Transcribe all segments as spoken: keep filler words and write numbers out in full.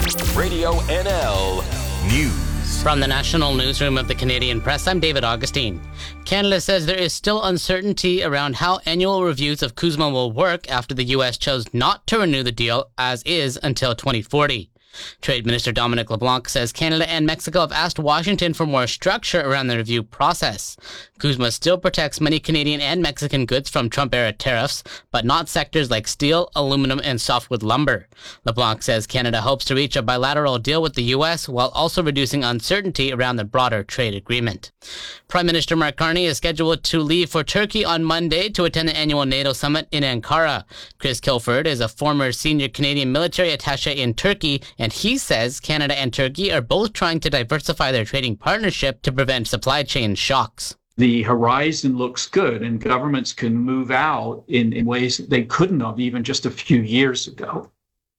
Radio N L News. From the National Newsroom of the Canadian Press, I'm David Augustine. Canada says there is still uncertainty around how annual reviews of CUSMA will work after the U S chose not to renew the deal as is until twenty forty. Trade Minister Dominic LeBlanc says Canada and Mexico have asked Washington for more structure around the review process. CUSMA still protects many Canadian and Mexican goods from Trump-era tariffs, but not sectors like steel, aluminum, and softwood lumber. LeBlanc says Canada hopes to reach a bilateral deal with the U S while also reducing uncertainty around the broader trade agreement. Prime Minister Mark Carney is scheduled to leave for Turkey on Monday to attend the annual NATO summit in Ankara. Chris Kilford is a former senior Canadian military attaché in Turkey, and he says Canada and Turkey are both trying to diversify their trading partnership to prevent supply chain shocks. The horizon looks good, and governments can move out in, in ways they couldn't have even just a few years ago.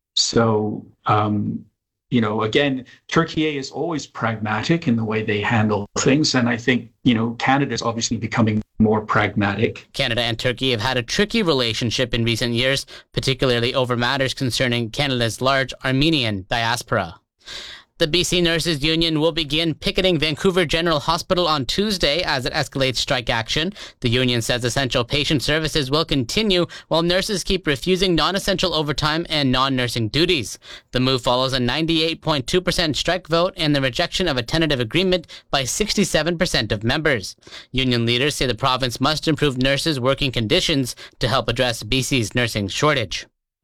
So, um, you know, again, Turkey is always pragmatic in the way they handle things, and I think, you know, Canada is obviously becoming more pragmatic. Canada and Turkey have had a tricky relationship in recent years, particularly over matters concerning Canada's large Armenian diaspora. The B C Nurses Union will begin picketing Vancouver General Hospital on Tuesday as it escalates strike action. The union says essential patient services will continue while nurses keep refusing non-essential overtime and non-nursing duties. The move follows a ninety-eight point two percent strike vote and the rejection of a tentative agreement by sixty-seven percent of members. Union leaders say the province must improve nurses' working conditions to help address B C's nursing shortage.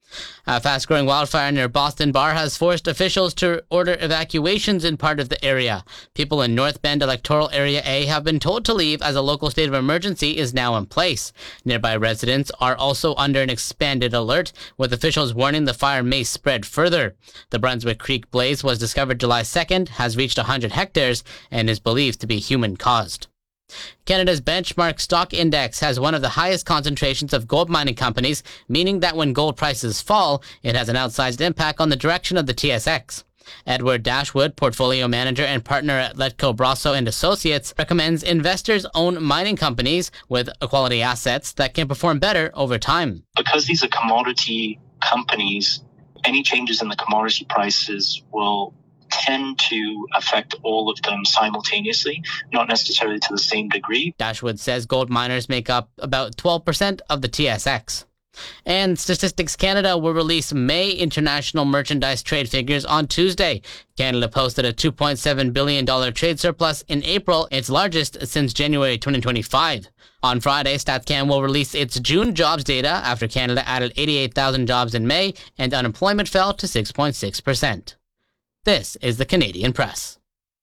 A fast-growing wildfire near Boston Bar has forced officials to order evacuations in part of the area. People in North Bend Electoral Area A have been told to leave as a local state of emergency is now in place. Nearby residents are also under an expanded alert, with officials warning the fire may spread further. The Brunswick Creek blaze was discovered July second, has reached one hundred hectares, and is believed to be human-caused. Canada's benchmark stock index has one of the highest concentrations of gold mining companies, meaning that when gold prices fall, it has an outsized impact on the direction of the T S X. Edward Dashwood, portfolio manager and partner at Letco Brasso and Associates, recommends investors own mining companies with quality assets that can perform better over time. Because these are commodity companies, any changes in the commodity prices will tend to affect all of them simultaneously, not necessarily to the same degree. Dashwood says gold miners make up about twelve percent of the T S X. And Statistics Canada will release May international merchandise trade figures on Tuesday. Canada posted a two point seven billion dollars trade surplus in April, its largest since January twenty twenty-five. On Friday, StatCan will release its June jobs data after Canada added eighty-eight thousand jobs in May and unemployment fell to six point six percent. This is the Canadian Press.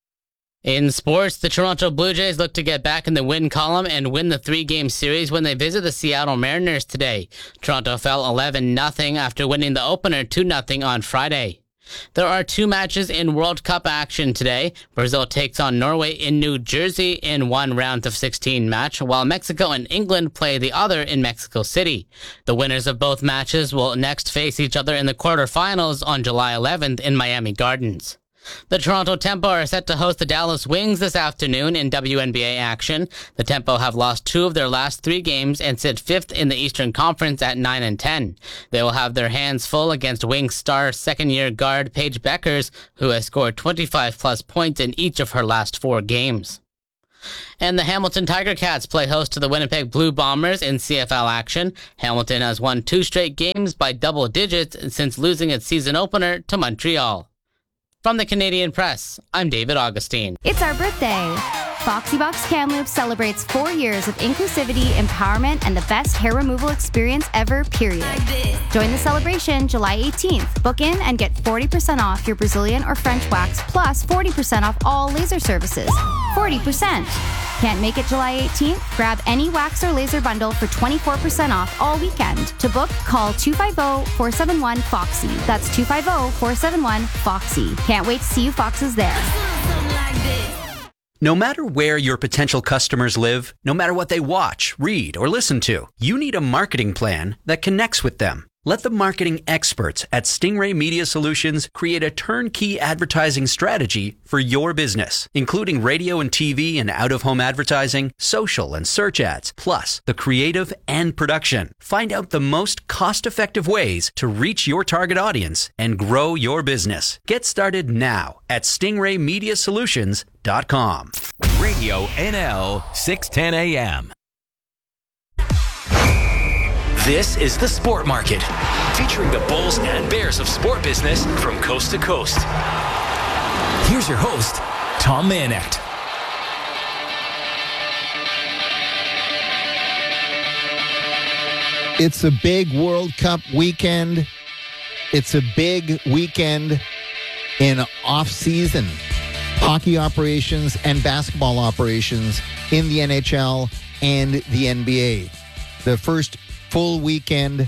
In sports, the Toronto Blue Jays look to get back in the win column and win the three-game series when they visit the Seattle Mariners today. Toronto fell eleven nothing after winning the opener two nothing on Friday. There are two matches in World Cup action today. Brazil takes on Norway in New Jersey in one round of sixteen match, while Mexico and England play the other in Mexico City. The winners of both matches will next face each other in the quarterfinals on July eleventh in Miami Gardens. The Toronto Tempo are set to host the Dallas Wings this afternoon in W N B A action. The Tempo have lost two of their last three games and sit fifth in the Eastern Conference at nine and ten. They will have their hands full against Wings star second-year guard Paige Beckers, who has scored twenty-five plus points in each of her last four games. And the Hamilton Tiger Cats play host to the Winnipeg Blue Bombers in C F L action. Hamilton has won two straight games by double digits since losing its season opener to Montreal. From the Canadian Press, I'm David Augustine. It's our birthday. Foxy Box Kamloops celebrates four years of inclusivity, empowerment, and the best hair removal experience ever, period. Join the celebration July eighteenth. Book in and get forty percent off your Brazilian or French wax, plus forty percent off all laser services. forty percent. Can't make it July eighteenth? Grab any wax or laser bundle for twenty-four percent off all weekend. To book, call two five zero, four seven one, F O X Y. That's two five zero, four seven one, F O X Y. Can't wait to see you foxes there. No matter where your potential customers live, no matter what they watch, read, or listen to, you need a marketing plan that connects with them. Let the marketing experts at Stingray Media Solutions create a turnkey advertising strategy for your business, including radio and T V and out-of-home advertising, social and search ads, plus the creative and production. Find out the most cost-effective ways to reach your target audience and grow your business. Get started now at stingray media solutions dot com. Radio N L six ten A M. This is The Sport Market, featuring the bulls and bears of sport business from coast to coast. Here's your host, Tom Manecht. It's a big World Cup weekend. It's a big weekend in off-season hockey operations and basketball operations in the N H L and the N B A. The first full weekend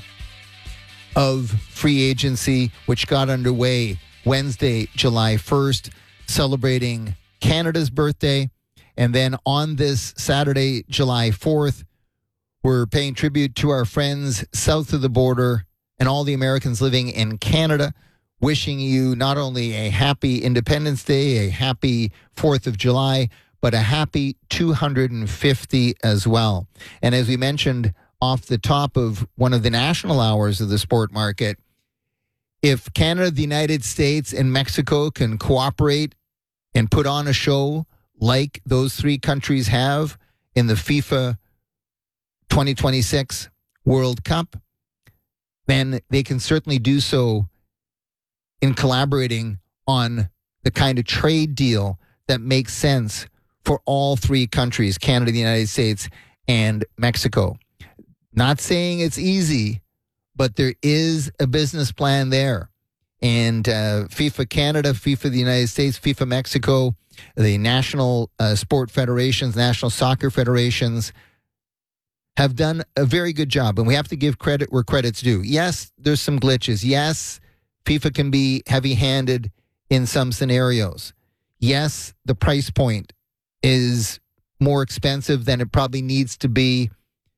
of free agency, which got underway Wednesday, July first, celebrating Canada's birthday. And then on this Saturday, July fourth, we're paying tribute to our friends south of the border and all the Americans living in Canada, wishing you not only a happy Independence Day, a happy fourth of July, but a happy two hundred fifty as well. And as we mentioned off the top of one of the national hours of the sport market, if Canada, the United States, and Mexico can cooperate and put on a show like those three countries have in the FIFA twenty twenty-six World Cup, then they can certainly do so in collaborating on the kind of trade deal that makes sense for all three countries, Canada, the United States, and Mexico. Not saying it's easy, but there is a business plan there. And uh, FIFA Canada, FIFA the United States, FIFA Mexico, the national uh, sport federations, national soccer federations have done a very good job. And we have to give credit where credit's due. Yes, there's some glitches. Yes, FIFA can be heavy-handed in some scenarios. Yes, the price point is more expensive than it probably needs to be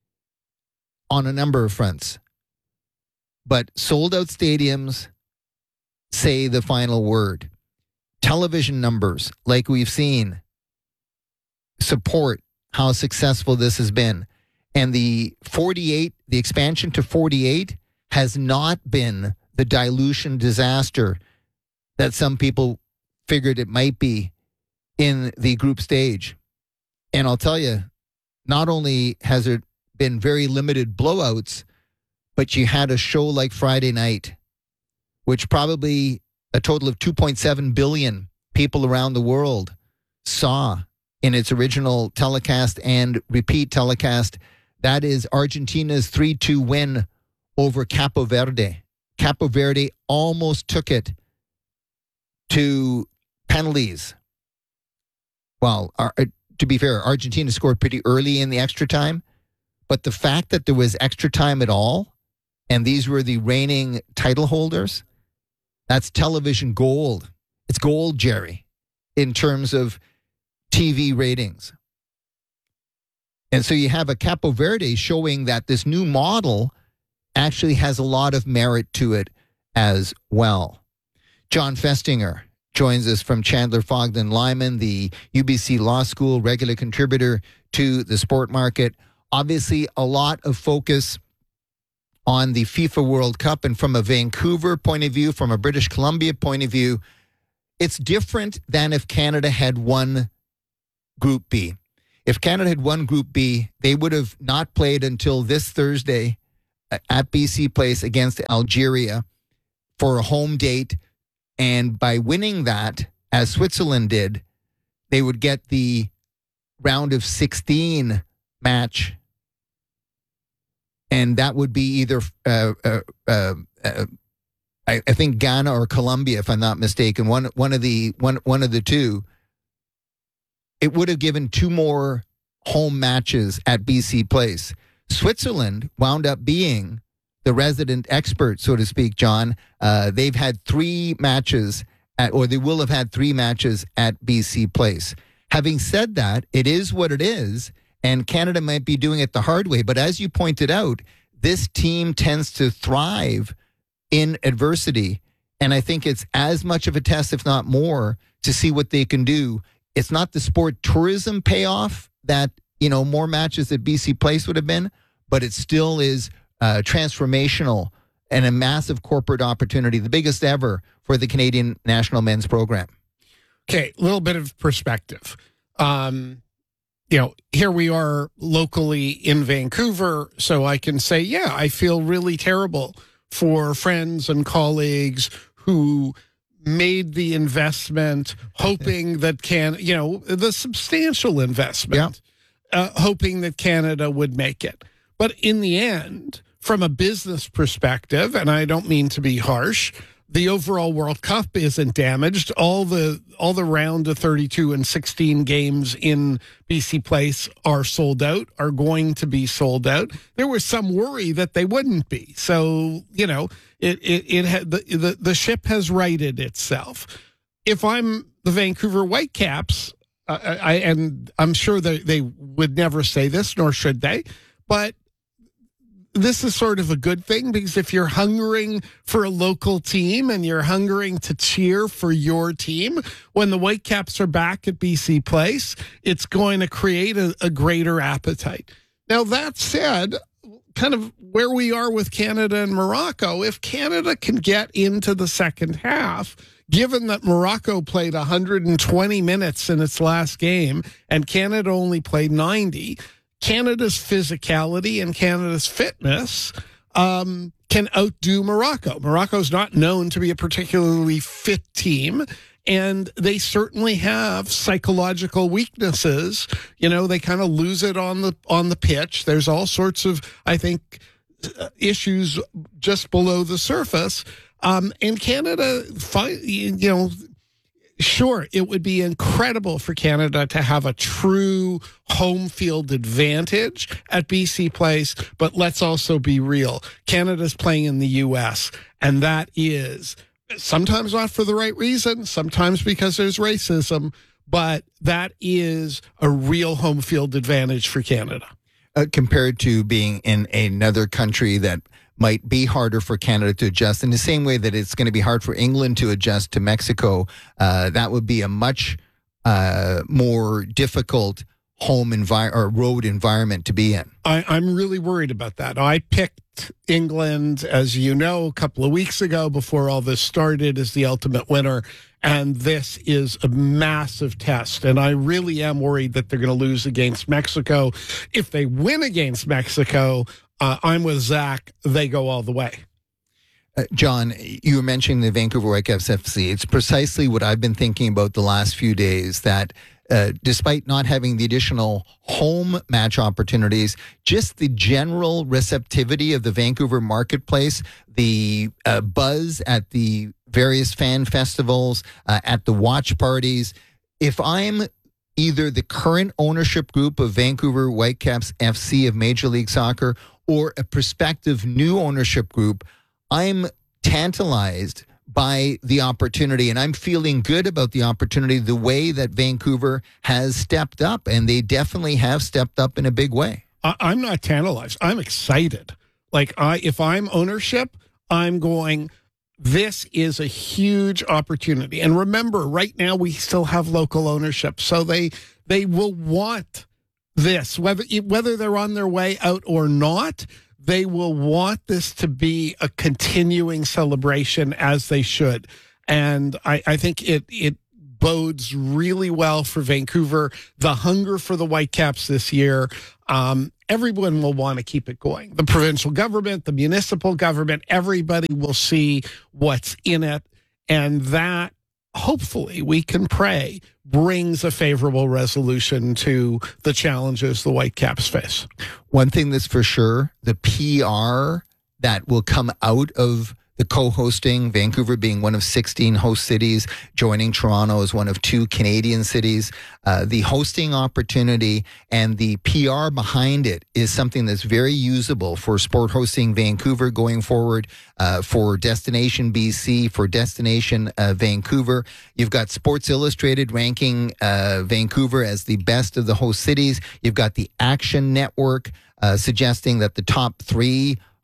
on a number of fronts. But sold-out stadiums say the final word. Television numbers, like we've seen, support how successful this has been. And the forty-eight, the expansion to forty-eight has not been the dilution disaster that some people figured it might be in the group stage. And I'll tell you, not only has there been very limited blowouts, but you had a show like Friday night, which probably a total of two point seven billion people around the world saw in its original telecast and repeat telecast. That is Argentina's three two win over Capo Verde. Capo Verde almost took it to penalties. Well, uh, to be fair, Argentina scored pretty early in the extra time. But the fact that there was extra time at all, and these were the reigning title holders, that's television gold. It's gold, Jerry, in terms of T V ratings. And so you have a Capo Verde showing that this new model actually has a lot of merit to it as well. John Festinger joins us from Chandler, Fogden, Lyman, the U B C Law School, regular contributor to the sport market. Obviously, a lot of focus on the FIFA World Cup. And from a Vancouver point of view, from a British Columbia point of view, it's different than if Canada had won Group B. If Canada had won Group B, they would have not played until this Thursday at B C Place against Algeria for a home date. And by winning that, as Switzerland did, they would get the round of sixteen match. And that would be either, uh, uh, uh, uh, I, I think Ghana or Colombia, if I'm not mistaken, one one of the one one of the two. It would have given two more home matches at B C Place. Switzerland wound up being the resident expert, so to speak, John. Uh, they've had three matches, at, or they will have had three matches at B C Place. Having said that, it is what it is, and Canada might be doing it the hard way. But as you pointed out, this team tends to thrive in adversity. And I think it's as much of a test, if not more, to see what they can do. It's not the sport tourism payoff that, you know, more matches at B C Place would have been, but it still is uh, transformational and a massive corporate opportunity, the biggest ever for the Canadian national men's program. Okay, a little bit of perspective. Um, you know, here we are locally in Vancouver, so I can say, yeah, I feel really terrible for friends and colleagues who made the investment hoping that can, you know, the substantial investment, yeah. uh, hoping that Canada would make it. But in the end, from a business perspective, and I don't mean to be harsh, the overall World Cup isn't damaged. All the all the round of thirty-two and sixteen games in B C Place are sold out, are going to be sold out. There was some worry that they wouldn't be. So, you know, it it, it had the, the the ship has righted itself. If I'm the Vancouver Whitecaps, uh, I and I'm sure that they would never say this, nor should they, but this is sort of a good thing, because if you're hungering for a local team and you're hungering to cheer for your team, when the Whitecaps are back at B C Place, it's going to create a, a greater appetite. Now, that said, kind of where we are with Canada and Morocco, if Canada can get into the second half, given that Morocco played one hundred twenty minutes in its last game and Canada only played ninety, Canada's physicality and Canada's fitness um, can outdo Morocco. Morocco's not known to be a particularly fit team, and they certainly have psychological weaknesses. You know, they kind of lose it on the on the pitch. There's all sorts of, I think, issues just below the surface. Um, and Canada, you know, sure, it would be incredible for Canada to have a true home field advantage at B C Place, but let's also be real. Canada's playing in the U S, and that is sometimes not for the right reason, sometimes because there's racism, but that is a real home field advantage for Canada. Uh, compared to being in another country that might be harder for Canada to adjust in the same way that it's going to be hard for England to adjust to Mexico. Uh, that would be a much uh, more difficult home envi- or road environment to be in. I, I'm really worried about that. I picked England, as you know, a couple of weeks ago before all this started, as the ultimate winner. And this is a massive test. And I really am worried that they're going to lose against Mexico. If they win against Mexico, Uh, I'm with Zach. They go all the way. Uh, John, you were mentioning the Vancouver Whitecaps F C. It's precisely what I've been thinking about the last few days, that uh, despite not having the additional home match opportunities, just the general receptivity of the Vancouver marketplace, the uh, buzz at the various fan festivals, uh, at the watch parties. If I'm either the current ownership group of Vancouver Whitecaps F C of Major League Soccer or a prospective new ownership group, I'm tantalized by the opportunity, and I'm feeling good about the opportunity, the way that Vancouver has stepped up, and they definitely have stepped up in a big way. I'm not tantalized. I'm excited. Like, I, if I'm ownership, I'm going, this is a huge opportunity. And remember, right now we still have local ownership, so they they will want this, whether whether they're on their way out or not. They will want this to be a continuing celebration, as they should. And I, I think it it bodes really well for Vancouver. The hunger for the Whitecaps this year, um, everyone will want to keep it going. The provincial government, the municipal government, everybody will see what's in it. And that, hopefully, we can pray, brings a favorable resolution to the challenges the Whitecaps face. One thing that's for sure, the P R that will come out of the co-hosting, Vancouver being one of sixteen host cities, joining Toronto as one of two Canadian cities, uh, the hosting opportunity and the P R behind it is something that's very usable for Sport Hosting Vancouver going forward, uh, for Destination B C, for Destination uh, Vancouver. You've got Sports Illustrated ranking uh, Vancouver as the best of the host cities. You've got the Action Network uh, suggesting that the top three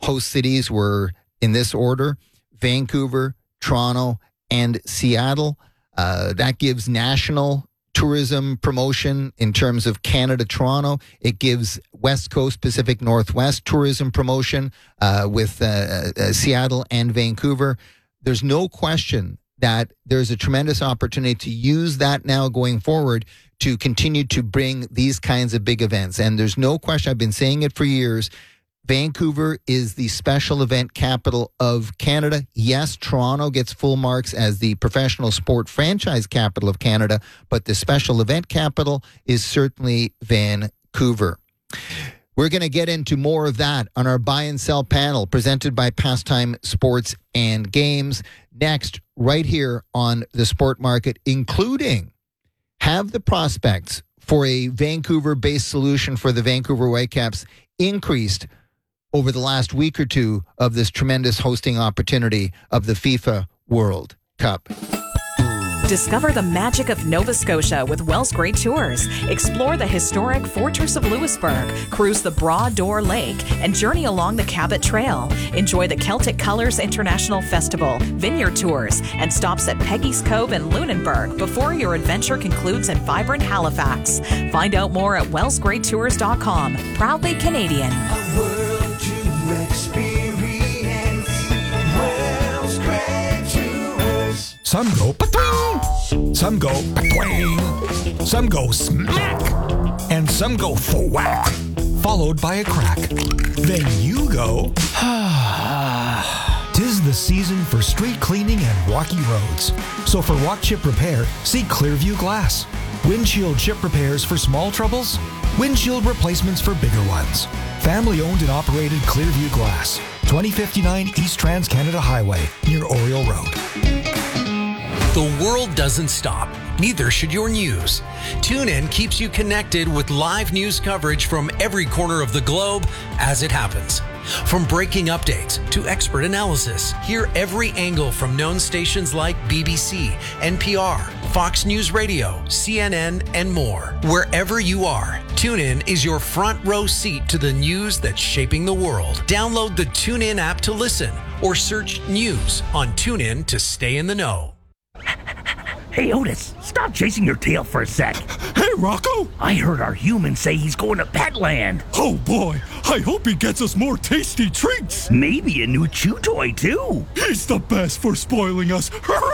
host cities were in this order: Vancouver, Toronto, and Seattle. Uh, that gives national tourism promotion in terms of Canada, Toronto. It gives West Coast, Pacific Northwest tourism promotion uh, with uh, uh, Seattle and Vancouver. There's no question that there's a tremendous opportunity to use that now going forward to continue to bring these kinds of big events. And there's no question, I've been saying it for years, Vancouver is the special event capital of Canada. Yes, Toronto gets full marks as the professional sport franchise capital of Canada, but the special event capital is certainly Vancouver. We're going to get into more of that on our buy and sell panel presented by Pastime Sports and Games next, right here on the Sport Market, including have the prospects for a Vancouver-based solution for the Vancouver Whitecaps increased over the last week or two of this tremendous hosting opportunity of the FIFA World Cup. Discover the magic of Nova Scotia with Wells Great Tours. Explore the historic Fortress of Louisbourg, cruise the Broad Door Lake, and journey along the Cabot Trail. Enjoy the Celtic Colors International Festival, vineyard tours, and stops at Peggy's Cove and Lunenburg before your adventure concludes in vibrant Halifax. Find out more at wells great tours dot com. Proudly Canadian. A world to experience. Wells Great Tours. Some go pa-twing, some go pa-twing, some go smack, and some go thwack, followed by a crack. Then you go, tis the season for street cleaning and rocky roads. So for rock chip repair, see Clearview Glass. Windshield chip repairs for small troubles, windshield replacements for bigger ones. Family owned and operated Clearview Glass, twenty fifty-nine East Trans-Canada Highway, near Oriole Road. The world doesn't stop. Neither should your news. TuneIn keeps you connected with live news coverage from every corner of the globe as it happens. From breaking updates to expert analysis, hear every angle from known stations like B B C, N P R, Fox News Radio, C N N, and more. Wherever you are, TuneIn is your front row seat to the news that's shaping the world. Download the TuneIn app to listen or search news on TuneIn to stay in the know. Hey, Otis, stop chasing your tail for a sec. Hey, Rocco! I heard our human say he's going to Petland. Oh, boy. I hope he gets us more tasty treats. Maybe a new chew toy, too. He's the best for spoiling us.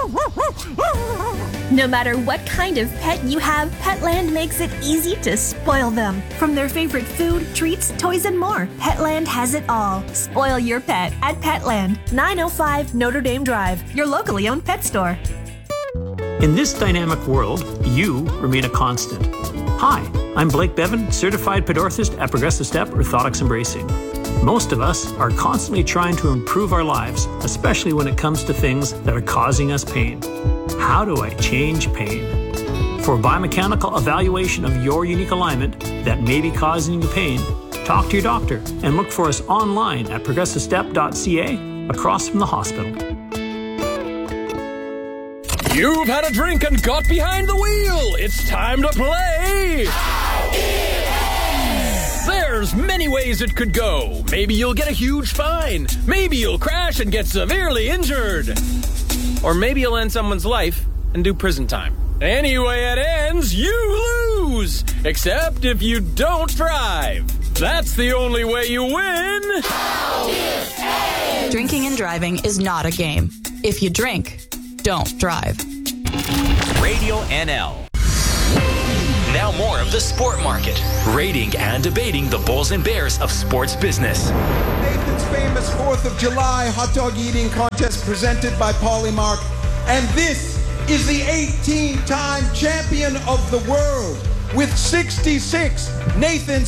No matter what kind of pet you have, Petland makes it easy to spoil them. From their favorite food, treats, toys, and more, Petland has it all. Spoil your pet at Petland, nine oh five Notre Dame Drive, your locally owned pet store. In this dynamic world, you remain a constant. Hi, I'm Blake Bevan, certified pedorthist at Progressive Step Orthotics Embracing. Most of us are constantly trying to improve our lives, especially when it comes to things that are causing us pain. How do I change pain? For a biomechanical evaluation of your unique alignment that may be causing you pain, talk to your doctor and look for us online at progressive step dot c a across from the hospital. You've had a drink and got behind the wheel. It's time to play. There's many ways it could go. Maybe you'll get a huge fine. Maybe you'll crash and get severely injured. Or maybe you'll end someone's life and do prison time. Anyway it ends, you lose. Except if you don't drive. That's the only way you win. Drinking and driving is not a game. If you drink, don't drive. Radio N L. Now more of the Sport Market, rating and debating the Bulls and Bears of sports business. Nathan's famous fourth of July hot dog eating contest presented by Polymark. And this is the eighteen-time champion of the world with sixty-six Nathan's